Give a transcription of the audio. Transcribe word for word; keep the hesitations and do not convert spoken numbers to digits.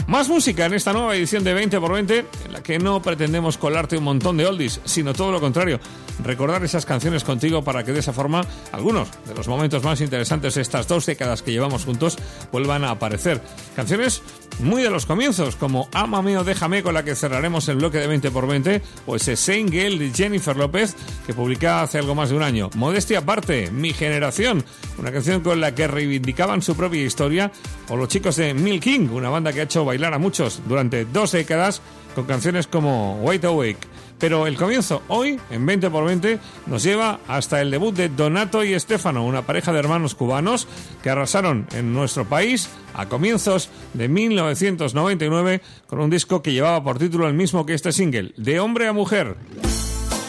Más música en esta nueva edición de veinte por veinte, en la que no pretendemos colarte un montón de oldies, sino todo lo contrario, recordar esas canciones contigo para que de esa forma algunos de los momentos más interesantes de estas dos décadas que llevamos juntos vuelvan a aparecer. Canciones muy de los comienzos, como Ámame o Déjame, con la que cerraremos el bloque de veinte por veinte, o ese Saint Girl de Jennifer López, que publicaba hace algo más de un año. Modestia aparte, Mi Generación, una canción con la que reivindicaban su propia historia, o los chicos de Milk King, una banda que ha hecho bailar a muchos durante dos décadas con canciones como Wide Awake. Pero el comienzo hoy, en veinte por veinte, nos lleva hasta el debut de Donato y Estefano, una pareja de hermanos cubanos que arrasaron en nuestro país a comienzos de mil novecientos noventa y nueve con un disco que llevaba por título el mismo que este single, De Hombre a Mujer.